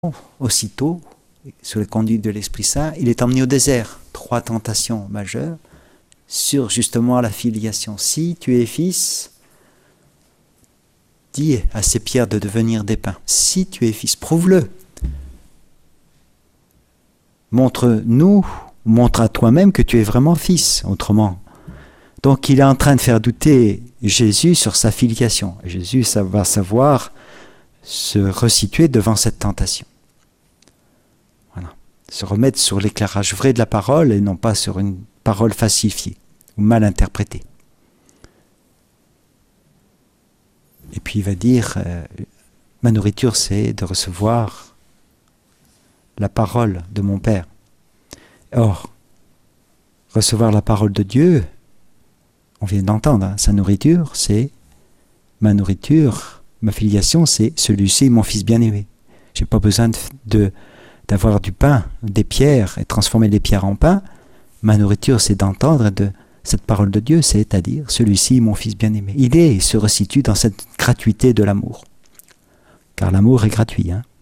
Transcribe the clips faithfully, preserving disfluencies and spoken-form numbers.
aussitôt, sous la conduite de l'Esprit Saint, il est emmené au désert. Trois tentations majeures sur justement la filiation. Si tu es fils, dis à ces pierres de devenir des pains. Si tu es fils, prouve-le. Montre-nous, montre à toi-même que tu es vraiment fils, autrement. Donc il est en train de faire douter Jésus sur sa filiation. Jésus ça va savoir se resituer devant cette tentation. Voilà. Se remettre sur l'éclairage vrai de la parole et non pas sur une parole falsifiée ou mal interprétée. Et puis il va dire, euh, ma nourriture c'est de recevoir la parole de mon Père. Or, recevoir la parole de Dieu, on vient d'entendre, hein, sa nourriture c'est ma nourriture, ma filiation c'est celui-ci mon fils bien-aimé. J'ai pas besoin de, de, d'avoir du pain, des pierres et transformer les pierres en pain. Ma nourriture c'est d'entendre de cette parole de Dieu, c'est-à-dire celui-ci mon fils bien-aimé. Il est, il se resitue dans cette gratuité de l'amour. Car l'amour est gratuit. Hein.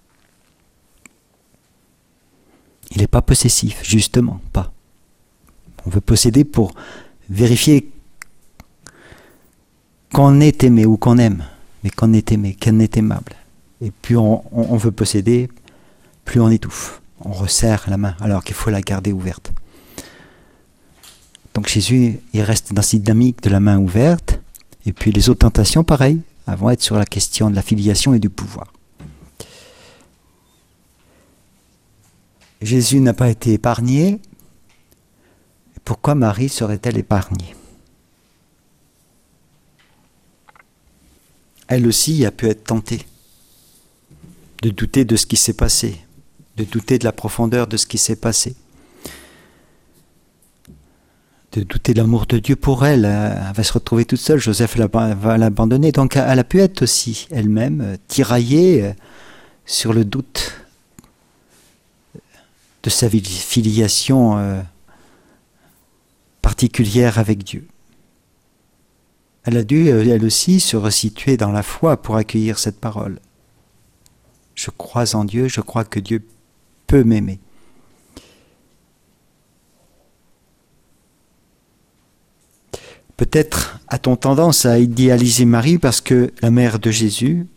Il n'est pas possessif, justement, pas. On veut posséder pour vérifier qu'on est aimé ou qu'on aime, mais qu'on est aimé, qu'on est aimable. Et plus on, on, on veut posséder, plus on étouffe. On resserre la main, alors qu'il faut la garder ouverte. Donc Jésus, il reste dans cette dynamique de la main ouverte, et puis les autres tentations, pareil, vont être sur la question de la filiation et du pouvoir. Jésus n'a pas été épargné. Pourquoi Marie serait-elle épargnée? Elle aussi a pu être tentée de douter de ce qui s'est passé, de douter de la profondeur de ce qui s'est passé, de douter de l'amour de Dieu pour elle. Elle va se retrouver toute seule, Joseph va l'abandonner. Donc elle a pu être aussi elle-même tiraillée sur le doute de sa filiation euh, particulière avec Dieu. Elle a dû, elle aussi, se resituer dans la foi pour accueillir cette parole. Je crois en Dieu, je crois que Dieu peut m'aimer. Peut-être a-t-on tendance à idéaliser Marie parce que la mère de Jésus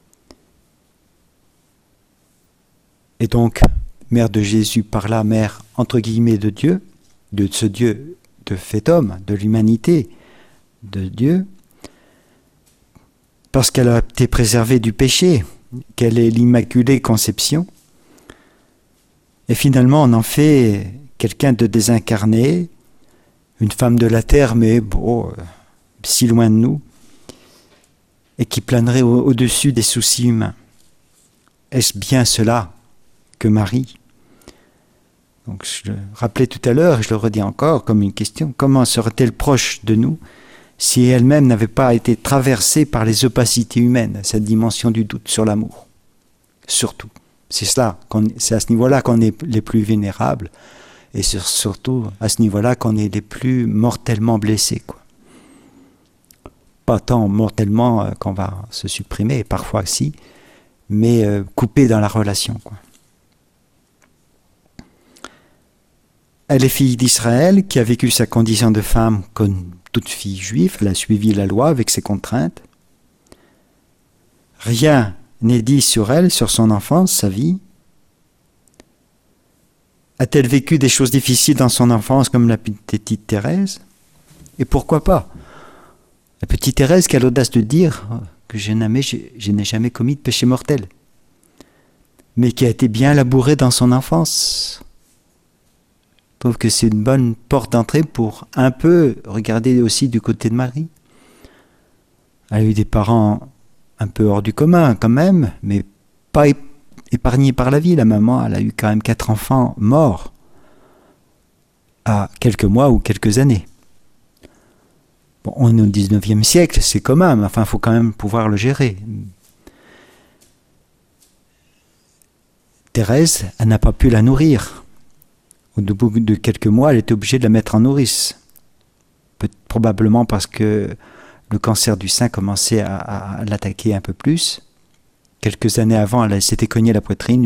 est donc mère de Jésus, par là, mère entre guillemets de Dieu, de ce Dieu de fait homme, de l'humanité de Dieu, parce qu'elle a été préservée du péché, qu'elle est l'Immaculée Conception, et finalement on en fait quelqu'un de désincarné, une femme de la terre, mais bon, si loin de nous, et qui planerait au- au-dessus des soucis humains. Est-ce bien cela que Marie? Donc je le rappelais tout à l'heure, et je le redis encore comme une question, comment serait-elle proche de nous si elle-même n'avait pas été traversée par les opacités humaines, cette dimension du doute sur l'amour? Surtout. C'est cela, qu'on, c'est à ce niveau-là qu'on est les plus vulnérables, et sur, surtout à ce niveau-là qu'on est les plus mortellement blessés, quoi. Pas tant mortellement euh, qu'on va se supprimer, parfois si, mais euh, coupés dans la relation, quoi. Elle est fille d'Israël qui a vécu sa condition de femme comme toute fille juive. Elle a suivi la loi avec ses contraintes. Rien n'est dit sur elle, sur son enfance, sa vie. A-t-elle vécu des choses difficiles dans son enfance comme la petite Thérèse? Et pourquoi pas? La petite Thérèse qui a l'audace de dire que je n'ai, je, je n'ai jamais commis de péché mortel, mais qui a été bien labourée dans son enfance. Je trouve que c'est une bonne porte d'entrée pour un peu regarder aussi du côté de Marie. Elle a eu des parents un peu hors du commun quand même, mais pas épargnés par la vie. La maman, elle a eu quand même quatre enfants morts à quelques mois ou quelques années. Bon, on est au dix-neuvième siècle, c'est commun, mais enfin, il faut quand même pouvoir le gérer. Thérèse, elle n'a pas pu la nourrir. Au bout de quelques mois, elle était obligée de la mettre en nourrice. Peut- probablement parce que le cancer du sein commençait à, à, à l'attaquer un peu plus, quelques années avant, elle s'était cognée la poitrine.